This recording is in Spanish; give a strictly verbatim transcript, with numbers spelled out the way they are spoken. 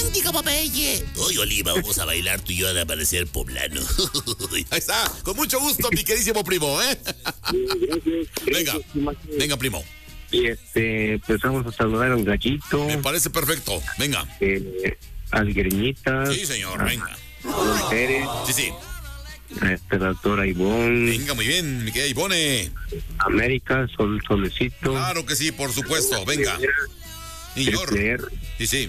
mendiga Popeye. Oye, Oliva, vamos a bailar tú y yo de aparecer poblano. Ahí está, con mucho gusto, mi queridísimo primo, ¿eh? Venga, venga, primo. Y este, pues vamos a saludar al gallito. Me parece perfecto, venga. Eh, al Greñitas. Sí, señor, venga. A Pérez. Sí, sí. A este, la doctora Ivonne. Venga, muy bien, mi querida Ivone. América, Sol, Solecito. Claro que sí, por supuesto, venga. Señor. Sí, sí.